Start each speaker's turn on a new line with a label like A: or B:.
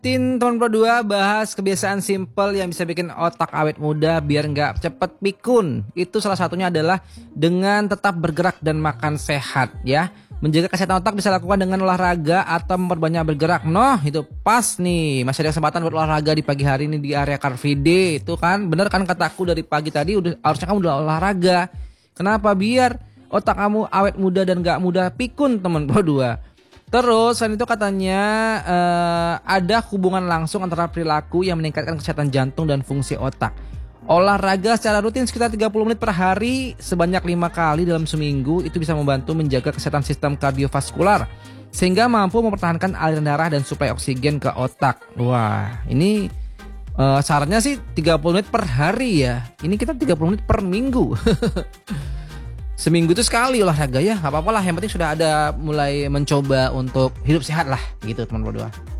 A: Tahun kedua bahas kebiasaan simple yang bisa bikin otak awet muda biar nggak cepet pikun. Itu salah satunya adalah dengan tetap bergerak dan makan sehat ya. Menjaga kesehatan otak bisa lakukan dengan olahraga atau memperbanyak bergerak. Noh, itu pas nih. Masih ada kesempatan buat olahraga di pagi hari ini di area Car Free Day. Itu kan bener kan kataku dari pagi tadi harusnya kamu udah olahraga. Kenapa? Biar otak kamu awet muda dan nggak mudah pikun teman berdua. Terus selain itu katanya ada hubungan langsung antara perilaku yang meningkatkan kesehatan jantung dan fungsi otak. Olahraga secara rutin sekitar 30 menit per hari sebanyak 5 kali dalam seminggu itu bisa membantu menjaga kesehatan sistem kardiovaskular sehingga mampu mempertahankan aliran darah dan suplai oksigen ke otak. Wah, ini sarannya sih 30 menit per hari ya. Ini kita 30 menit per minggu. Seminggu itu sekali olahraga ya, nggak apa-apa lah. Yang penting sudah ada mulai mencoba untuk hidup sehat lah, gitu teman berdua.